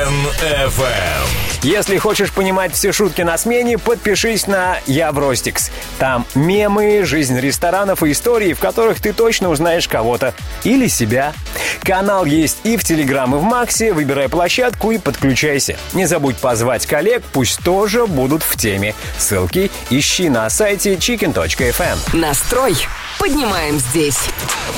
Chicken FM. Если хочешь понимать все шутки на смене, подпишись на Явростикс. Там мемы, жизнь ресторанов и истории, в которых ты точно узнаешь кого-то или себя. Канал есть и в Телеграм, и в Максе. Выбирай площадку и подключайся. Не забудь позвать коллег, пусть тоже будут в теме. Ссылки ищи на сайте chicken.fm. Настрой поднимаем здесь.